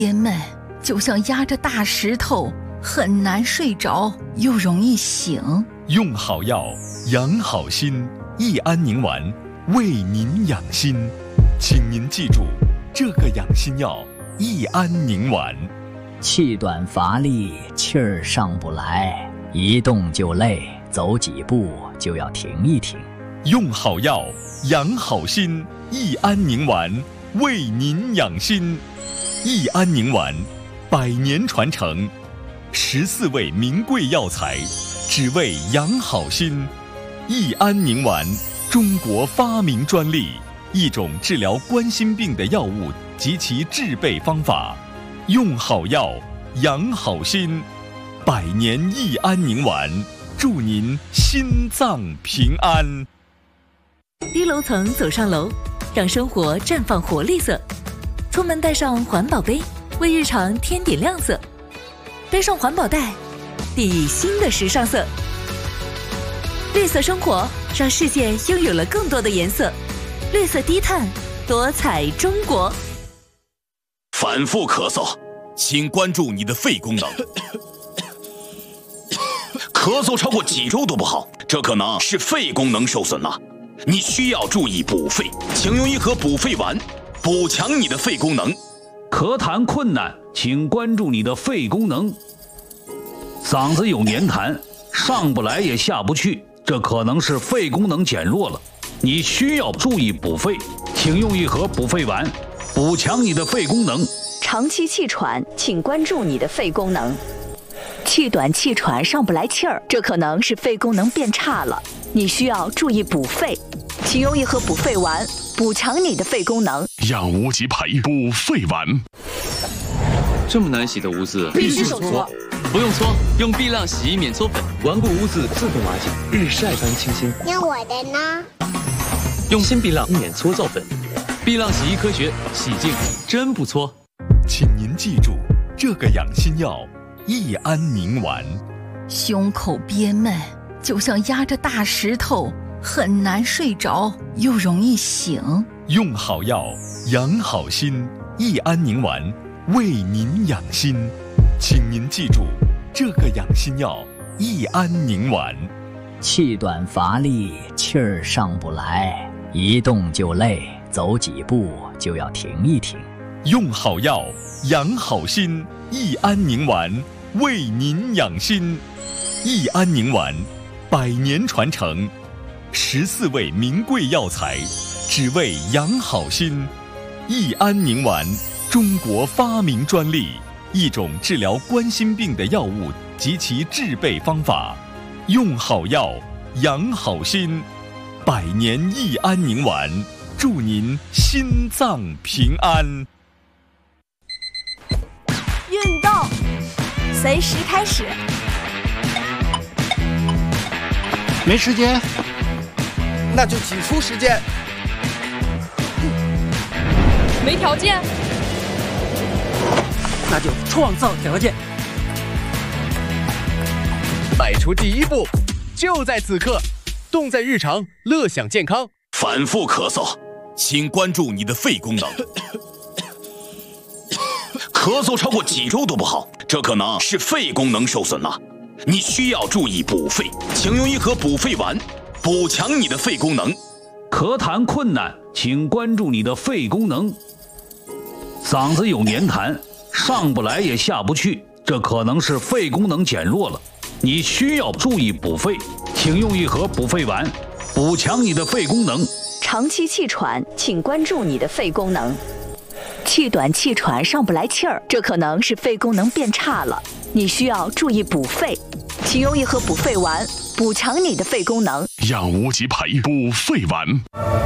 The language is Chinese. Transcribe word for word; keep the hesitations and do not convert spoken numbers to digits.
憋闷，就像压着大石头，很难睡着，又容易醒。 用好药，养好心，益安宁丸为您养心。请您记住这个养心药益安宁丸。 气短乏力，气儿上不来，一动就累，走几步就要停一停。 用好药，养好心，益安宁丸为您养心。益安宁丸，百年传承，十四味名贵药材，只为养好心。益安宁丸，中国发明专利，一种治疗冠心病的药物及其制备方法。用好药，养好心，百年益安宁丸，祝您心脏平安。 低楼层走上楼，让生活绽放活力色。出门带上环保杯，为日常添点亮色。背上环保袋，定义新的时尚色。绿色生活，让世界拥有了更多的颜色。绿色低碳，多彩中国。 反复咳嗽，请关注你的肺功能。咳嗽超过几周都不好，这可能是肺功能受损了。你需要注意补肺，请用一盒补肺丸，补强你的肺功能。 咳痰困难，请关注你的肺功能。嗓子有黏痰，上不来也下不去，这可能是肺功能减弱了。你需要注意补肺，请用一盒补肺丸，补强你的肺功能。 长期气喘，请关注你的肺功能。气短气喘上不来气儿，这可能是肺功能变差了。你需要注意补肺，请用一盒补肺丸，补强你的肺功能。 养无极培补肺丸。 这么难洗的污渍， 必须手搓。 不用搓，用碧亮洗衣免搓粉，顽固污渍自动瓦解，日晒般清新。 那我的呢？ 用新碧亮免搓皂粉，碧亮洗衣科学，洗净真不搓。 请您记住这个养心药益安宁丸。 胸口憋闷，就像压着大石头，很难睡着，又容易醒。 用好药，养好心，益安宁丸为您养心。请您记住这个养心药益安宁丸。 气短乏力，气儿上不来，一动就累，走几步就要停一停。 用好药，养好心，益安宁丸为您养心。益安宁丸，百年传承，十四味名贵药材，只为养好心。益安宁丸，中国发明专利，一种治疗冠心病的药物及其制备方法。用好药，养好心，百年益安宁丸，祝您心脏平安。 运动，随时开始。 没时间， 那就挤出时间。 没条件， 那就创造条件。 迈出第一步，就在此刻，动在日常，乐享健康。 反复咳嗽，请关注你的肺功能。咳嗽超过几周都不好，这可能是肺功能受损了。你需要注意补肺，请用一盒补肺丸，补强你的肺功能。 咳痰困难，请关注你的肺功能。嗓子有黏痰，上不来也下不去，这可能是肺功能减弱了。你需要注意补肺，请用一盒补肺丸，补强你的肺功能。 长期气喘，请关注你的肺功能。气短气喘上不来气儿，这可能是肺功能变差了。你需要注意补肺，请用一盒补肺丸，补强你的肺功能。 养无极培补肺丸。